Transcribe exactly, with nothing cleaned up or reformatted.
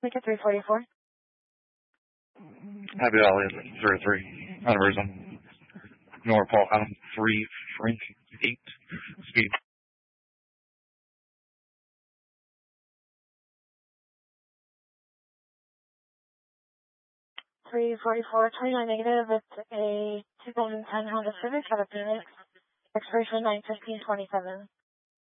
Make it three forty-four. Happy Valley, zero three. Out of Arizona. North Paul, Adam, three, Frank, eight. Speed. three forty-four, twenty-nine negative. It's a two thousand ten Honda Civic out of Phoenix. Expiration nine fifteen twenty-seven.